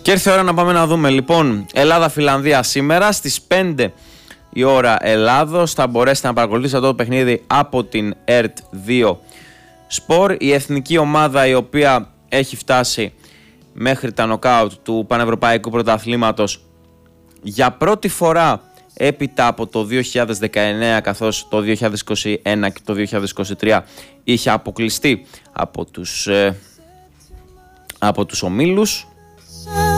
Και ήρθε η ώρα να πάμε να δούμε λοιπόν Ελλάδα-Φιλανδία σήμερα στις 5 η ώρα Ελλάδος. Θα μπορέσετε να παρακολουθήσετε αυτό το παιχνίδι από την ΕΡΤ2 Σπορ. Η εθνική ομάδα η οποία έχει φτάσει μέχρι τα νοκάουτ του Πανευρωπαϊκού Πρωταθλήματος για πρώτη φορά έπειτα από το 2019, καθώς το 2021 και το 2023 είχε αποκλειστεί από τους ομίλους.